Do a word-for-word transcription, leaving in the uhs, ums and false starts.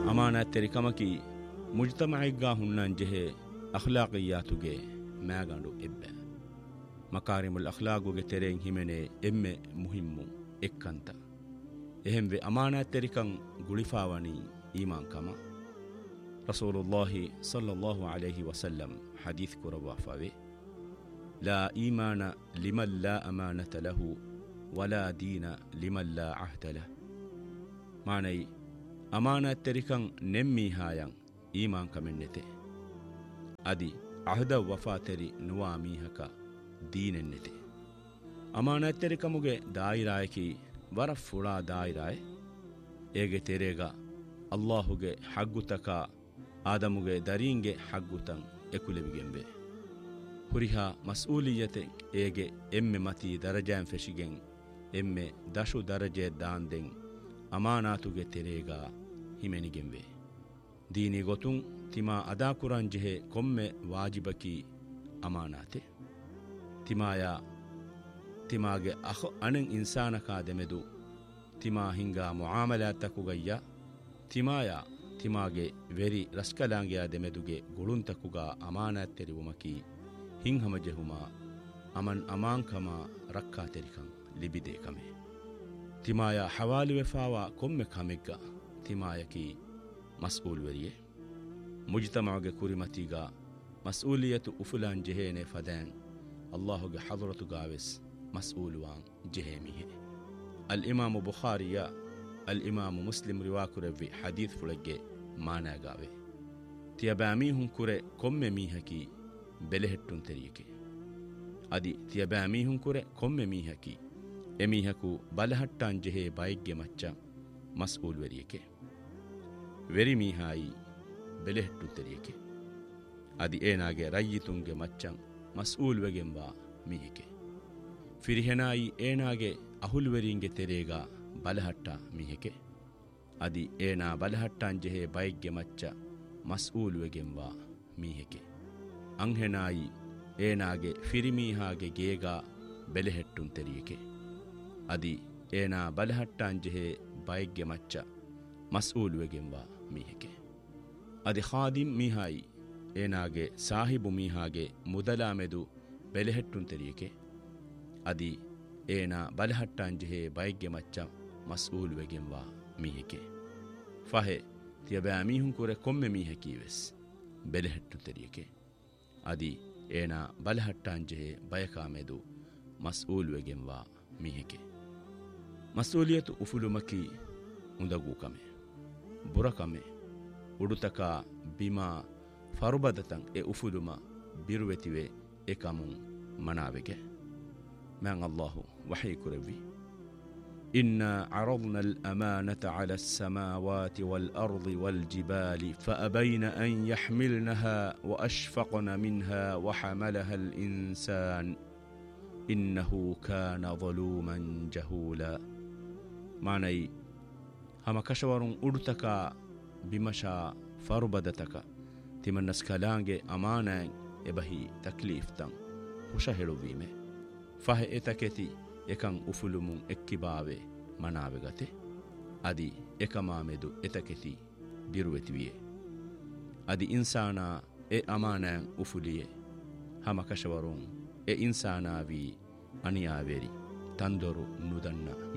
ಅಮಾನತ್ ತೆರಿಕಮಕಿ ಮುಜ್ತಮಯಿಗ್ಗಾ ಹುಣ್ಣನ್ ಜೆಹೆ ಅಖ್ಲಾಕಿಯಾತುಗೆ ಮ್ಯಾಗಂಡು ಎಬ್ಬೆ ಮಕಾರಿಮುಲ್ ಅಖ್ಲಾಗುಗೆ ತೆರೆಂ ಹಿಮೆನೆ ಎಮ್ಮೆ ಮುಹಿಮ್ಮು ಎಕ್ಕಂತ ಎಹೆಂವೆ ಅಮಾನತ್ ತೆರಿಕಂ ಗುಳಿಫಾವಣಿ ಈಮಾನ್ ಕಮ ರಸೂಲುಲ್ಲಾಹಿ ಸಲ್ಲಲ್ಲಾಹು ಅಲೈಹಿ ವಸಲ್ಲಂ ಹದೀಸ್ ಕುರವಾಫಾವೆ ಲಾ ಈಮಾನ ಲಿಮನ್ ಲಾ ಅಮಾನತ ಲಹು ವಲಾ ದೀನ ಲಿಮನ್ ಲಾ ಅಹ್ದ ಲಹ್ ಮಾನೈ ಅಮಾನತ್ ತೆರಿಕಂ ನೆಮ್ಮೀಹಾಯಂ ಈಮಾನ್ ಕಮೆನ್ನೆತೆ ಅದಿ ಅಹದ ವಫಾ ತೆರಿ ನುವಾ ಮೀಹಕ ದೀನೆನ್ನೆತೆ ಅಮಾನತ್ ತೆರಿಕಮುಗೆ ದಾಯಿರಾಯಕಿ ವರ ಫುಳಾ ದಾಯಿರಾಯ್ ಏಗೆ ತೆರೆಗ ಅಲ್ಲಾಹುಗೆ ಹಗ್ಗುತಕ ಆದಮುಗೆ ದರೀಂಗೆ ಹಗ್ಗುತಂ ಎಕುಲೆವಿಗೆಂಬೆ ಹುರಿಹಾ ಮಸ್ಊಲಿಯತೆ ಏಗೆ ಎಮ್ಮೆ ಮತಿ ದರಜಾಂ ಫೆಶಿಗೆಂ ಎಮ್ಮೆ ದಶು ದರಜೆ ದಾಂದೆಂ ಅಮಾನಾತುಗೆ ತೆರೆಗ ಹಿಮೆನಿಗೆಂಬೆ ದೀನಿ ಗೊತುಂ ತಿಮಾ ಅದಾ ಕುರಾನ್ ಜೆಹೆ ಕೊಮ್ಮೆ ವಾಜಿಬಕಿ ಅಮಾನಾತೆ ತಿಮಾಯ ತಿಮಾಗೆ ಅಖ ಅಣಂ ಇನ್ಸಾನಕಾ ದೆಮೆದು ತಿಮಾ ಹಿಂಗಾ ಮುಆಮಲಾತಕುಗಯ್ಯ ತಿಮಾಯ ತಿಮಾಗೆ ವೆರಿ ರಸ್ಕಲಾಂಗಿಯ ದೆಮೆದುಗೆ ಗುಳುಂತಕುಗ ಅಮಾನತ್ ತೆರಿವುಮಕಿ ಹಿಂಹಮ ಜೆಹುಮ ಅಮನ್ ಅಮಾಂಕಮ ರಕ್ಕಾ ತೆರಿಕಂ ಲಿಬಿದೆ ಕಮೆ ತಿಮಾಯ ಹವಾಲಿ ವೆಫಾವ ಕೊಮ್ಮೆ ಕಮೆಗ್ಗ ತಿಮಾಯಕಿ ಮಸ್ಊಲ್ ವೆರಿಯೆ ಮುಜ್ತಮಾಗೆ ಕುರಿಮತಿಗ ಮಸ್ಊಲಿಯತು ಉಫುಲಾನ್ ಜೆಹೇನೆ ಫದಾನ್ ಅಲ್ಲಾಹುಗೆ ಹದರತುಗಾವೆಸ್ ಮಸ್ಊಲುವಾನ್ ಜೆಹೇಮಿಹೆ ಅಲ್ ಇಮಾಮು ಬುಖಾರಿಯ ಅಲ್ ಇಮಾಮು ಮುಸ್ಲಿಂ ರಿವಾಕುರವ್ವಿ ಹದೀತ್ ಫುಳಗ್ಗೆ ಮಾನಾಗಾವೆ ತಿಯಬಾಮೀಹುಂ ಕುರೆ ಕೊಮ್ಮೆ ಮೀಹಕಿ ಬೆಲೆಹೆಟ್ಟುನ್ ತೆರಿಯಕೆ ಅದಿ ತಿಯಬಾಮೀಹುಂ ಕುರೆ ಕೊಮ್ಮೆ ಮೀಹಕಿ ಎಮೀಹಕು ಬಲಹಟ್ಟಾನ್ ಜೆಹೆ ಬೈಗ್ಗೆ ಮಚ್ಚ ಮಸ್ಊಲ್ ವೆರಿಯಕೆ ವೆರಿ ಮೀಹಾಯಿ ಬೆಲೆಹೆಟ್ಟುನ್ ತೆರಿಯಕೆ ಅದಿ ಏನಾಗೆ ರಯ್ಯಿತುಂಗೆ ಮಚ್ಚಂ ಮಸ್ಊಲ್ ವೆಗೆಂಬ ಮೀಹಿಕೆ ಫಿರಿಹೆನಾಯಿ ಏನಾಗೆ ಅಹುಲ್ವೆರಿಂಗೆ ತೆರೆಗ ಬಲಹಟ್ಟ ಮೀಹಿಕೆ ಅದಿ ಏನಾ ಬಲಹಟ್ಟಾನ್ ಜೆಹೆ ಬೈಗ್ಗೆ ಮಚ್ಚ ಮಸ್ಊಲ್ ವೆಗೆಂಬ ಮೀಹಿಕೆ ಅಂಹೆನಾಯಿ ಏನಾಗೆ ಫಿರಿಮೀಹಾಗೆ ಗೇಗ ಬೆಲೆಹೆಟ್ಟುನ್ ತೆರಿಯಕೆ ಅದಿ ಏನಾ ಬಲಹಟ್ಟಾನ್ ಜೆಹೆ ಬೈಗ್ಗೆ ಮಚ್ಚ ಮಸ್ಊಲ್ ವೆಗೆಂಬ ಮೀಹಿಕೆ ಅದಿ ಖಾದಿಮ್ ಮೀಹಾಯಿ ಏನಾಗೆ ಸಾಹಿಬು ಮೀಹಾಗೆ ಮುದಲಾಮೆದು ಬೆಲೆಹೆಟ್ಟುನ್ ತೆರಿಯಕೆ ಅದಿ ಏನ ಬಲಹಟ್ಟಾನ್ ಜೆಹೆ ಬೈಗ್ಗೆ ಮಚ್ಚ ಮಸ್ಊಲ್ ವೆಗೆಂವ ಮೀಹಿಕೆ ಫಹೆ ತಿಯಬಾಮೀಹುಂ ಕುರೆ ಕೊಮ್ಮೆ ಮೀಹಕೀವೆಸ್ ಬೆಲೆಹೆಟ್ಟು ತೆರಿಯಕೆ ಅದಿ ಏನ ಬಲಹಟ್ಟಾನ್ ಜೆಹೆ ಬಯಕಾಮೆದು ಮಸ್ಊಲ್ ವೆಗೆಂವ ಮೀಹಿಕೆ ಮಸ್ಊಲಿಯತು ಉಫುಲುಮಕಿ ಉಂದಗೂ ಕಮೆ ಬುರಕಮೆ ಉಡುತಕ ಬಿಮಾ ಫರುಬದತಂ ಎ ಉಫುಲುಮ ಬಿರುವೆತಿವೆ ಎಕಮುಂ ಮನಾವೆಗೆ ಮ್ಯಾಂಗ್ ಅಲ್ಲಾಹು ವಹಿ ಕುರವಿ إنا عرضنا الأمانة على السماوات والأرض والجبال فأبين أن يحملنها وأشفقن منها وحملها الإنسان إنه كان ظلوما جهولا معني هما كشورون أرتكا بمشا فربدتك تمن نسكالانج أمانا إبهي تكليف تن وشهلو بيمه فهي إتكتي එකං උෆුළුමුන් එක්කිබාවේ මනාවගත අදි එකමාමෙදු එතකෙති බිරුවෙතිවියේ අදි ඉන්සානා එ අමානෑන් උෆුලියේ හමකශවරුන් එ ඉන්සානාවී අනියාවෙරි තන්දොරු නුදන්න